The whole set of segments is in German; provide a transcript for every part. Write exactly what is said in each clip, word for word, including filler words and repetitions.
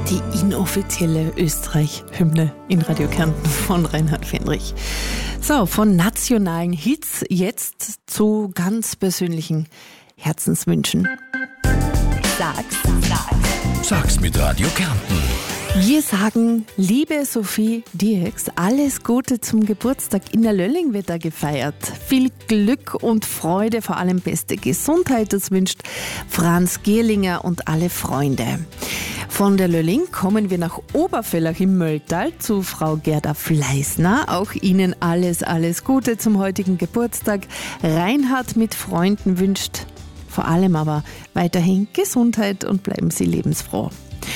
Die inoffizielle Österreich-Hymne in Radio Kärnten von Reinhard Fendrich. So, von nationalen Hits jetzt zu ganz persönlichen Herzenswünschen. Sag's, sag's. Sag's mit Radio Kärnten. Wir sagen, liebe Sophie Dirks, alles Gute zum Geburtstag. In der Lölling wird er gefeiert. Viel Glück und Freude, vor allem beste Gesundheit, das wünscht Franz Gierlinger und alle Freunde. Von der Lölling kommen wir nach Oberfellach im Mölltal zu Frau Gerda Fleißner. Auch Ihnen alles, alles Gute zum heutigen Geburtstag. Reinhard mit Freunden wünscht vor allem aber weiterhin Gesundheit und bleiben Sie lebensfroh.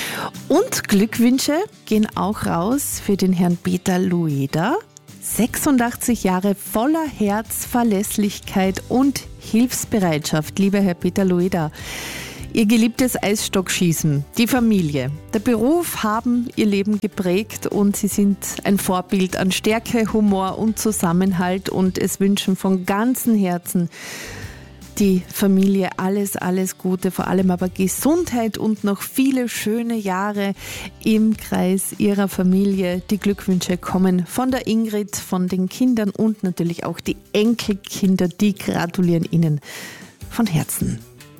Und Glückwünsche gehen auch raus für den Herrn Peter Lueder. sechsundachtzig Jahre voller Herz, Verlässlichkeit und Hilfsbereitschaft. Lieber Herr Peter Lueder, Ihr geliebtes Eisstockschießen, die Familie, der Beruf haben Ihr Leben geprägt und Sie sind ein Vorbild an Stärke, Humor und Zusammenhalt und es wünschen von ganzem Herzen die Familie alles, alles Gute, vor allem aber Gesundheit und noch viele schöne Jahre im Kreis Ihrer Familie. Die Glückwünsche kommen von der Ingrid, von den Kindern und natürlich auch die Enkelkinder, die gratulieren Ihnen von Herzen.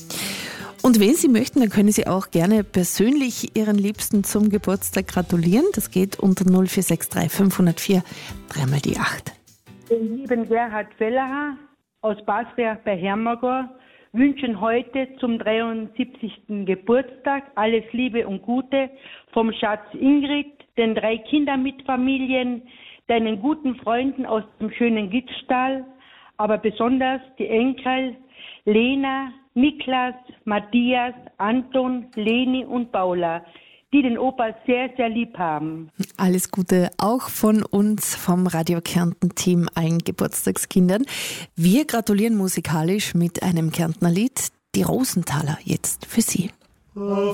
Und wenn Sie möchten, dann können Sie auch gerne persönlich Ihren Liebsten zum Geburtstag gratulieren. Das geht unter null vier sechs drei fünf null vier drei mal die acht. Den lieben Gerhard Fellacher aus Basriach bei Hermagor wünschen heute zum dreiundsiebzigsten Geburtstag alles Liebe und Gute vom Schatz Ingrid, den drei Kindern mit Familien, deinen guten Freunden aus dem schönen Gitztal, aber besonders die Enkel Lena, Niklas, Matthias, Anton, Leni und Paula, die den Opa sehr, sehr lieb haben. Alles Gute auch von uns, vom Radio Kärnten-Team, allen Geburtstagskindern. Wir gratulieren musikalisch mit einem Kärntner Lied, die Rosenthaler, jetzt für Sie.